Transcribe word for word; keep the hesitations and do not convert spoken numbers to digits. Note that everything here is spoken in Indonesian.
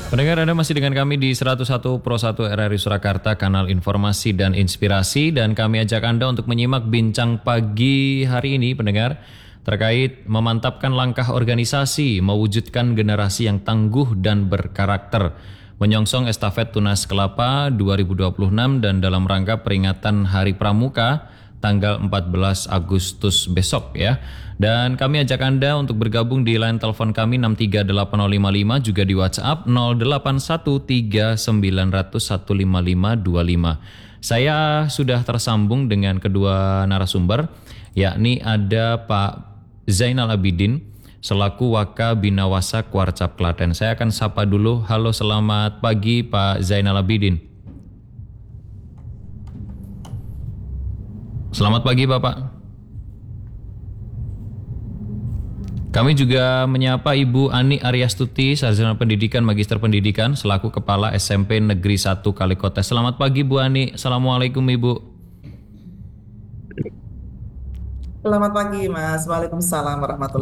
Pendengar, Anda masih dengan kami di seratus satu Pro satu R R I Surakarta, kanal informasi dan inspirasi, dan kami ajak Anda untuk menyimak bincang pagi hari ini, pendengar, terkait memantapkan langkah organisasi, mewujudkan generasi yang tangguh dan berkarakter, menyongsong estafet Tunas Kelapa dua ribu dua puluh enam dan dalam rangka peringatan Hari Pramuka tanggal empat belas Agustus besok ya. Dan kami ajak Anda untuk bergabung di line telepon kami enam tiga delapan nol lima lima, juga di WhatsApp nol delapan satu tiga sembilan nol nol satu lima lima dua lima. Saya sudah tersambung dengan kedua narasumber, yakni ada Pak Zainal Abidin selaku Waka Binawasa Kuarcap Klaten. Saya akan sapa dulu. Halo, selamat pagi Pak Zainal Abidin. Selamat pagi Bapak. Kami juga menyapa Ibu Ani Aryastuti, Sarjana Pendidikan, Magister Pendidikan, selaku Kepala S M P Negeri satu Kalikotes. Selamat pagi Bu Ani. Assalamualaikum Ibu. Selamat pagi Mas, Waalaikumsalam warahmatullahi